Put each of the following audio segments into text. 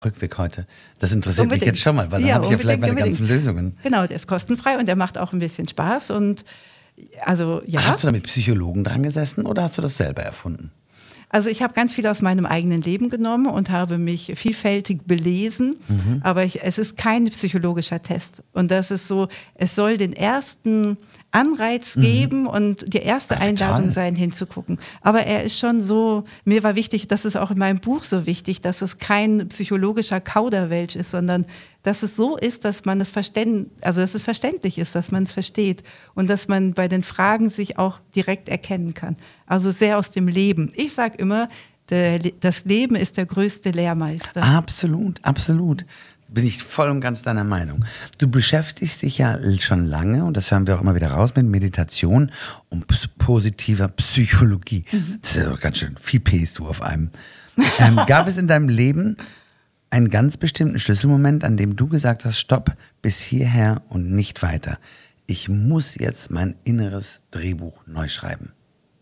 Rückweg heute. Das interessiert mich Unbedingt. jetzt schon mal, weil dann habe ich ja vielleicht meine ganzen Lösungen. Genau, der ist kostenfrei und der macht auch ein bisschen Spaß. Und also ja. Hast du da mit Psychologen dran gesessen oder hast du das selber erfunden? Also ich habe ganz viel aus meinem eigenen Leben genommen und habe mich vielfältig belesen, aber es ist kein psychologischer Test. Und das ist so, es soll den ersten Anreiz geben und die erste Einladung sein, hinzugucken. Aber er ist schon so, mir war wichtig, das ist auch in meinem Buch so wichtig, dass es kein psychologischer Kauderwelsch ist, sondern dass es so ist, dass man es dass es verständlich ist, dass man es versteht und dass man bei den Fragen sich auch direkt erkennen kann. Also sehr aus dem Leben. Ich sage immer, das Leben ist der größte Lehrmeister. Absolut, absolut. Bin ich voll und ganz deiner Meinung. Du beschäftigst dich ja schon lange, und das hören wir auch immer wieder raus, mit Meditation und positiver Psychologie. Das ist ja ganz schön viel Ps du auf einem. Gab es in deinem Leben einen ganz bestimmten Schlüsselmoment, an dem du gesagt hast, stopp, bis hierher und nicht weiter. Ich muss jetzt mein inneres Drehbuch neu schreiben.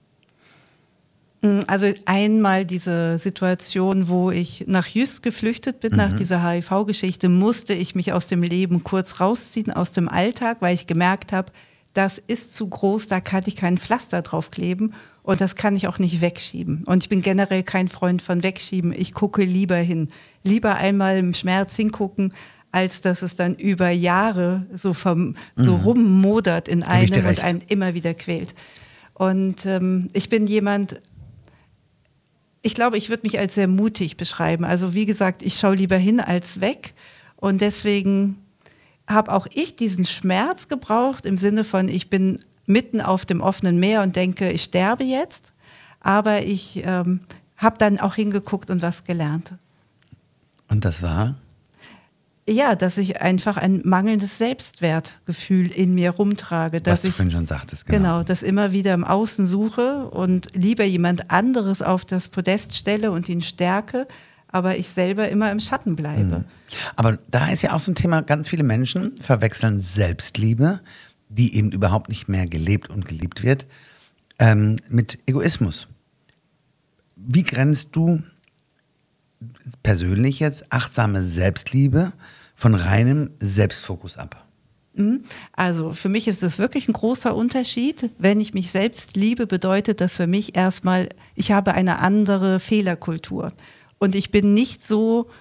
Also einmal diese Situation, wo ich nach Jüst geflüchtet bin, nach dieser HIV-Geschichte, musste ich mich aus dem Leben kurz rausziehen, aus dem Alltag, weil ich gemerkt habe, das ist zu groß, da kann ich kein Pflaster drauf kleben und das kann ich auch nicht wegschieben. Und ich bin generell kein Freund von Wegschieben, ich gucke lieber hin. Lieber einmal im Schmerz hingucken, als dass es dann über Jahre so rummodert in einem und einen immer wieder quält. Und ich bin jemand... Ich glaube, ich würde mich als sehr mutig beschreiben. Also wie gesagt, ich schaue lieber hin als weg. Und deswegen habe auch ich diesen Schmerz gebraucht im Sinne von, ich bin mitten auf dem offenen Meer und denke, ich sterbe jetzt. Aber ich habe dann auch hingeguckt und was gelernt. Und das war? Ja, dass ich einfach ein mangelndes Selbstwertgefühl in mir rumtrage. Was du vorhin schon sagtest, genau. Genau, das immer wieder im Außen suche und lieber jemand anderes auf das Podest stelle und ihn stärke, aber ich selber immer im Schatten bleibe. Aber da ist ja auch so ein Thema, ganz viele Menschen verwechseln Selbstliebe, die eben überhaupt nicht mehr gelebt und geliebt wird, mit Egoismus. Wie grenzt du persönlich jetzt achtsame Selbstliebe von reinem Selbstfokus ab? Also für mich ist es wirklich ein großer Unterschied. Wenn ich mich selbst liebe, bedeutet das für mich erstmal, ich habe eine andere Fehlerkultur. Und ich bin nicht so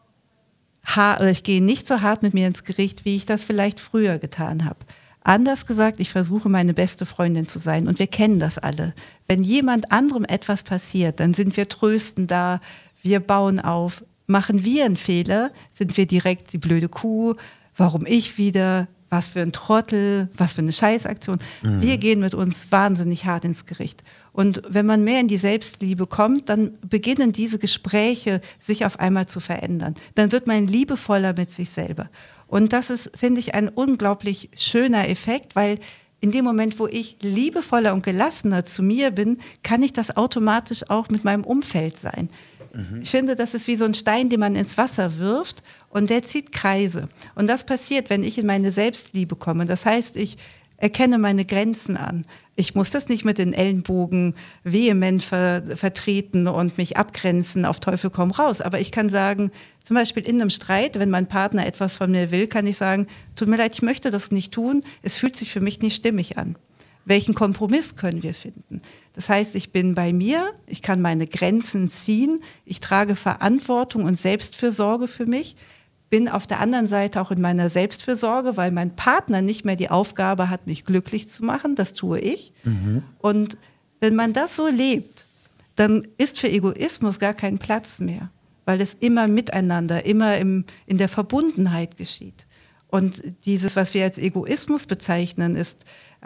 hart, oder ich gehe nicht so hart mit mir ins Gericht, wie ich das vielleicht früher getan habe. Anders gesagt, ich versuche, meine beste Freundin zu sein. Und wir kennen das alle. Wenn jemand anderem etwas passiert, dann sind wir tröstend da, wir bauen auf. Machen wir einen Fehler, sind wir direkt die blöde Kuh, warum ich wieder, was für ein Trottel, was für eine Scheißaktion. Wir gehen mit uns wahnsinnig hart ins Gericht. Und wenn man mehr in die Selbstliebe kommt, dann beginnen diese Gespräche sich auf einmal zu verändern. Dann wird man liebevoller mit sich selber. Und das ist, finde ich, ein unglaublich schöner Effekt, weil in dem Moment, wo ich liebevoller und gelassener zu mir bin, kann ich das automatisch auch mit meinem Umfeld sein. Ich finde, das ist wie so ein Stein, den man ins Wasser wirft und der zieht Kreise. Und das passiert, wenn ich in meine Selbstliebe komme. Das heißt, ich erkenne meine Grenzen an. Ich muss das nicht mit den Ellenbogen vehement vertreten und mich abgrenzen, auf Teufel komm raus. Aber ich kann sagen, zum Beispiel in einem Streit, wenn mein Partner etwas von mir will, kann ich sagen, tut mir leid, ich möchte das nicht tun, es fühlt sich für mich nicht stimmig an. Welchen Kompromiss können wir finden? Das heißt, ich bin bei mir, ich kann meine Grenzen ziehen, ich trage Verantwortung und Selbstfürsorge für mich, bin auf der anderen Seite auch in meiner Selbstfürsorge, weil mein Partner nicht mehr die Aufgabe hat, mich glücklich zu machen, das tue ich. Und wenn man das so lebt, dann ist für Egoismus gar kein Platz mehr, weil es immer miteinander, immer in der Verbundenheit geschieht. Und dieses, was wir als Egoismus bezeichnen, ist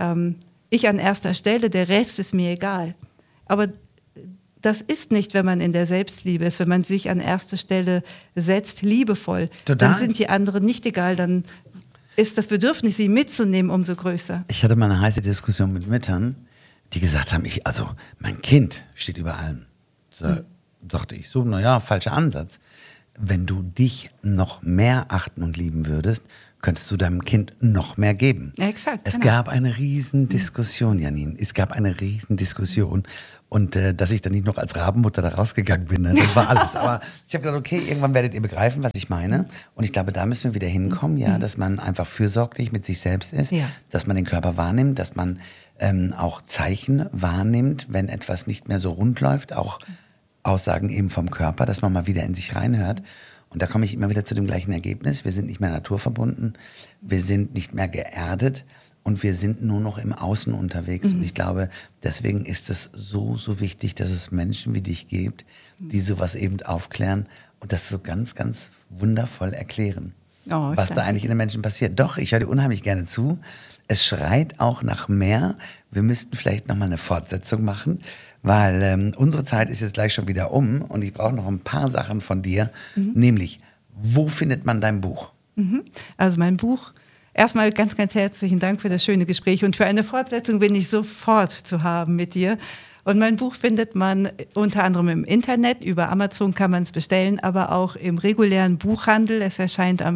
ich an erster Stelle, der Rest ist mir egal. Aber das ist nicht, wenn man in der Selbstliebe ist, wenn man sich an erste Stelle setzt, liebevoll. Total. Dann sind die anderen nicht egal, dann ist das Bedürfnis, sie mitzunehmen, umso größer. Ich hatte mal eine heiße Diskussion mit Müttern, die gesagt haben, mein Kind steht über allem. Da dachte ich so, naja, falscher Ansatz. wenn du dich noch mehr achten und lieben würdest, könntest du deinem Kind noch mehr geben. Ja, exakt. Es gab eine Riesendiskussion, Janine. Es gab eine Riesendiskussion. Und dass ich dann nicht noch als Rabenmutter da rausgegangen bin, ne? Das war alles. Aber ich habe gedacht, okay, irgendwann werdet ihr begreifen, was ich meine. Und ich glaube, da müssen wir wieder hinkommen, ja, dass man einfach fürsorglich mit sich selbst ist, dass man den Körper wahrnimmt, dass man auch Zeichen wahrnimmt, wenn etwas nicht mehr so rund läuft, auch Aussagen eben vom Körper, dass man mal wieder in sich reinhört. Und da komme ich immer wieder zu dem gleichen Ergebnis. Wir sind nicht mehr naturverbunden, wir sind nicht mehr geerdet und wir sind nur noch im Außen unterwegs. Und ich glaube, deswegen ist es so, so wichtig, dass es Menschen wie dich gibt, die sowas eben aufklären und das so ganz, ganz wundervoll erklären, was da eigentlich in den Menschen passiert. Doch, ich höre dir unheimlich gerne zu. Es schreit auch nach mehr. Wir müssten vielleicht nochmal eine Fortsetzung machen, weil unsere Zeit ist jetzt gleich schon wieder um und ich brauche noch ein paar Sachen von dir. Nämlich, wo findet man dein Buch? Also mein Buch, erstmal ganz, ganz herzlichen Dank für das schöne Gespräch und für eine Fortsetzung bin ich sofort zu haben mit dir. Und mein Buch findet man unter anderem im Internet, über Amazon kann man es bestellen, aber auch im regulären Buchhandel. Es erscheint am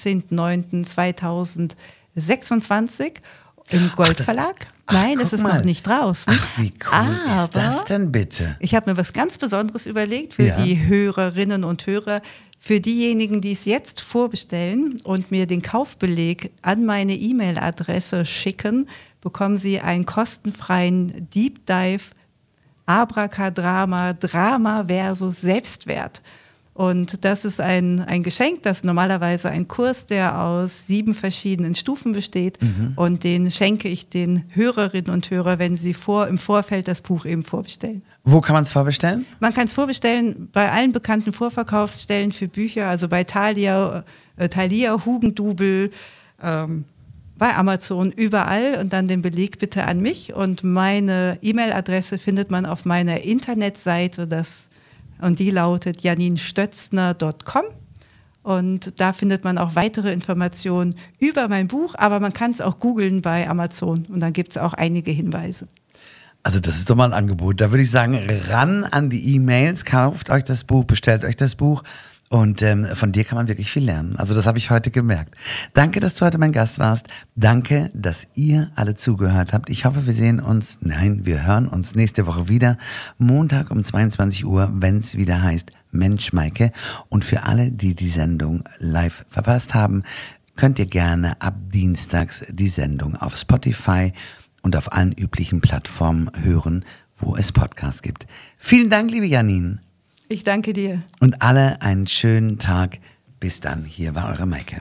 15.09.2026 im Goldverlag. Nein, es ist noch nicht draußen. Ach, wie cool ist das denn bitte? Ich habe mir was ganz Besonderes überlegt für die Hörerinnen und Hörer. Für diejenigen, die es jetzt vorbestellen und mir den Kaufbeleg an meine E-Mail-Adresse schicken, bekommen Sie einen kostenfreien Deep Dive Abracadabra, Drama versus Selbstwert. Und das ist ein Geschenk, das ist normalerweise ein Kurs, der aus 7 verschiedenen Stufen besteht. Und den schenke ich den Hörerinnen und Hörern, wenn sie im Vorfeld das Buch eben vorbestellen. Wo kann man es vorbestellen? Man kann es vorbestellen bei allen bekannten Vorverkaufsstellen für Bücher, also bei Thalia, Hugendubel, bei Amazon, überall. Und dann den Beleg bitte an mich. Und meine E-Mail-Adresse findet man auf meiner Internetseite, und die lautet janinenstötzner.com. Und da findet man auch weitere Informationen über mein Buch, aber man kann es auch googeln bei Amazon und dann gibt es auch einige Hinweise. Also das ist doch mal ein Angebot. Da würde ich sagen, ran an die E-Mails, kauft euch das Buch, bestellt euch das Buch. Und von dir kann man wirklich viel lernen. Also das habe ich heute gemerkt. Danke, dass du heute mein Gast warst. Danke, dass ihr alle zugehört habt. Ich hoffe, wir hören uns nächste Woche wieder. Montag um 22 Uhr, wenn es wieder heißt Mensch, Maike. Und für alle, die die Sendung live verpasst haben, könnt ihr gerne ab Dienstags die Sendung auf Spotify und auf allen üblichen Plattformen hören, wo es Podcasts gibt. Vielen Dank, liebe Janine. Ich danke dir. Und alle einen schönen Tag. Bis dann. Hier war eure Maike.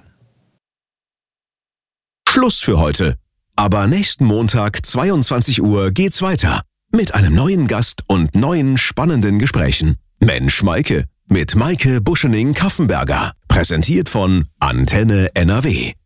Schluss für heute. Aber nächsten Montag, 22 Uhr, geht's weiter. Mit einem neuen Gast und neuen spannenden Gesprächen. Mensch, Maike. Mit Maike Buschening-Kaffenberger. Präsentiert von Antenne NRW.